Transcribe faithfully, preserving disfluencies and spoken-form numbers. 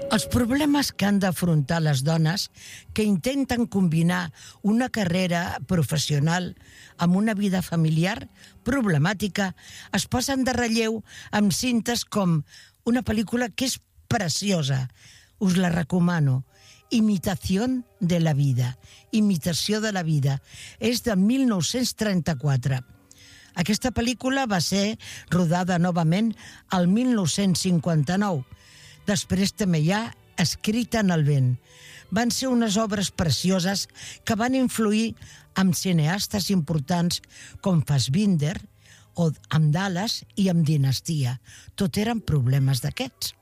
Els problemes que han d'afrontar les dones que intenten combinar una carrera professional amb una vida familiar problemàtica es posen de relleu amb cintes com una pel·lícula que és preciosa. Us la recomano. Imitación de la vida. Imitació de la vida. És de mil nou-cents trenta-quatre. Aquesta pel·lícula va ser rodada novament al mil nou-cents cinquanta-nou. Després també hi ha Escrita en el vent. Van ser unes obres precioses que van influir amb cineastes importants com Fassbinder o amb Dallas i amb Dinastia. Tot eren problemes d'aquests.